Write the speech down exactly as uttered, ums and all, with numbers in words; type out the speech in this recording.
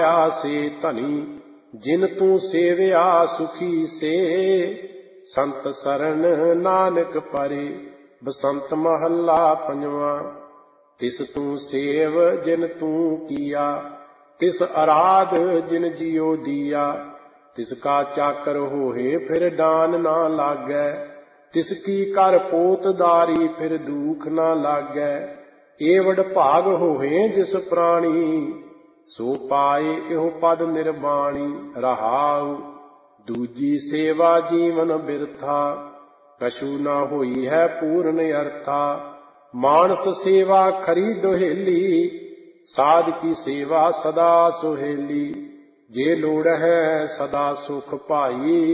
से धनी जिन तू सेविया सुखी से। संत सरन नानक परे बसंत महला पंजवा। तिस तू सेव जिन तू किया तिस अराध जिन जियो दिया। तिसका चाकर होए फिर डान ना लागै। तिसकी कर पोतदारी फिर दुख ना लागै। एवड भाग होए जिस प्राणी सो पाए एहो पद निर्वाणी। रहाउ दूजी सेवा जीवन बिरथा कछु न होई है पूर्ण अर्था। मानस सेवा खरी दोहेली साध की सेवा सदा सुहेली। जे लोड़ है सदा सुख पाई